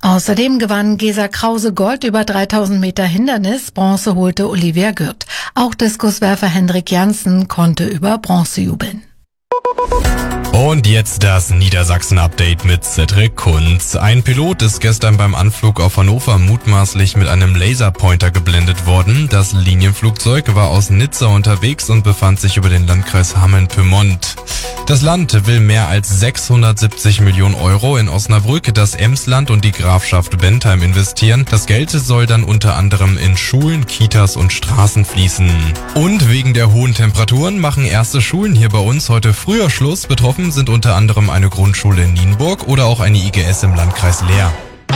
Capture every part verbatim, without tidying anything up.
Außerdem gewann Gesa Krause Gold über dreitausend Meter Hindernis, Bronze holte Olivia Gürt. Auch Diskuswerfer Hendrik Janssen konnte über Bronze jubeln. Und jetzt das Niedersachsen-Update mit Cedric Kunz. Ein Pilot ist gestern beim Anflug auf Hannover mutmaßlich mit einem Laserpointer geblendet worden. Das Linienflugzeug war aus Nizza unterwegs und befand sich über den Landkreis Hameln-Pyrmont. Das Land will mehr als sechshundertsiebzig Millionen Euro in Osnabrück, das Emsland und die Grafschaft Bentheim investieren. Das Geld soll dann unter anderem in Schulen, Kitas und Straßen fließen. Und wegen der hohen Temperaturen machen erste Schulen hier bei uns heute früher Schluss. Betroffen sind unter anderem eine Grundschule in Nienburg oder auch eine I G S im Landkreis Leer.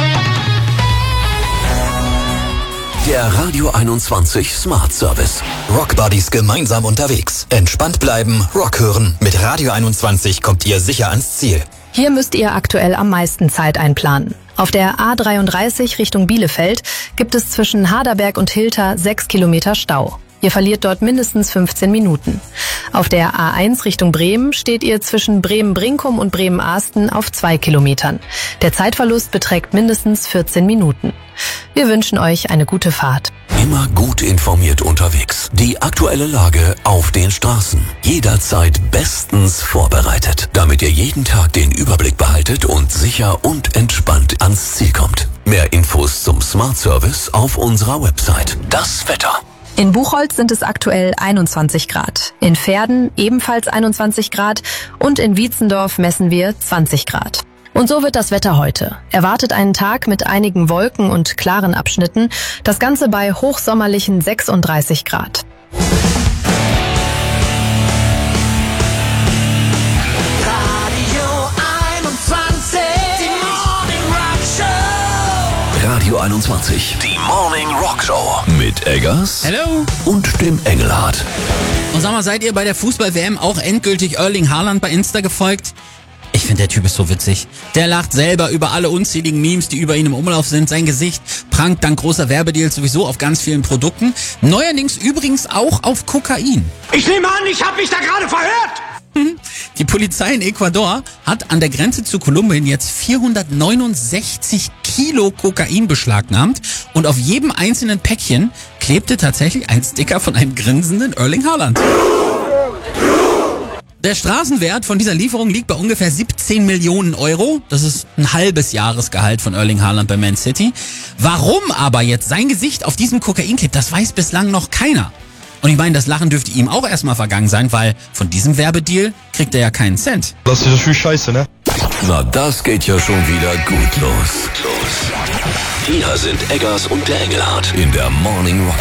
Der Radio einundzwanzig Smart Service. Rock Buddies gemeinsam unterwegs. Entspannt bleiben, Rock hören. Mit Radio einundzwanzig kommt ihr sicher ans Ziel. Hier müsst ihr aktuell am meisten Zeit einplanen. Auf der A dreiunddreißig Richtung Bielefeld gibt es zwischen Haderberg und Hilter sechs Kilometer Stau. Ihr verliert dort mindestens fünfzehn Minuten. Auf der A eins Richtung Bremen steht ihr zwischen Bremen-Brinkum und Bremen-Ahsten auf zwei Kilometern. Der Zeitverlust beträgt mindestens vierzehn Minuten. Wir wünschen euch eine gute Fahrt. Immer gut informiert unterwegs. Die aktuelle Lage auf den Straßen. Jederzeit bestens vorbereitet, damit ihr jeden Tag den Überblick behaltet und sicher und entspannt ans Ziel kommt. Mehr Infos zum Smart Service auf unserer Website. Das Wetter. In Buchholz sind es aktuell einundzwanzig Grad. In Verden ebenfalls einundzwanzig Grad und in Wietzendorf messen wir zwanzig Grad. Und so wird das Wetter heute. Erwartet einen Tag mit einigen Wolken und klaren Abschnitten. Das Ganze bei hochsommerlichen sechsunddreißig Grad. Radio einundzwanzig, die Morning Rock Show mit Eggers Hello. und dem Engelhardt. Und sag mal, seid ihr bei der Fußball-W M auch endgültig Erling Haaland bei Insta gefolgt? Ich finde, der Typ ist so witzig. Der lacht selber über alle unzähligen Memes, die über ihn im Umlauf sind. Sein Gesicht prangt dank großer Werbedeals sowieso auf ganz vielen Produkten. Neuerdings übrigens auch auf Kokain. Ich nehme an, ich habe mich da gerade verhört. Die Polizei in Ecuador hat an der Grenze zu Kolumbien jetzt vierhundertneunundsechzig Kilo Kokain beschlagnahmt und auf jedem einzelnen Päckchen klebte tatsächlich ein Sticker von einem grinsenden Erling Haaland. Der Straßenwert von dieser Lieferung liegt bei ungefähr siebzehn Millionen Euro. Das ist ein halbes Jahresgehalt von Erling Haaland bei Man City. Warum aber jetzt sein Gesicht auf diesem Kokain klebt, das weiß bislang noch keiner. Und ich meine, das Lachen dürfte ihm auch erstmal vergangen sein, weil von diesem Werbedeal kriegt er ja keinen Cent. Das ist ja viel Scheiße, ne? Na, das geht ja schon wieder gut los. Hier sind Eggers und der Engelhardt in der Morning Rock.